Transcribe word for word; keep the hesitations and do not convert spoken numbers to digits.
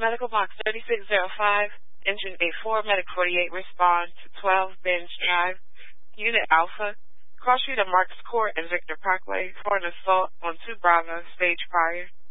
Medical Box thirty-six oh five, Engine A four, Medic forty-eight, respond to twelve Bench Drive, Unit Alpha, cross street of Marks Court and Victor Parkway for an assault on two Bravo, stage prior.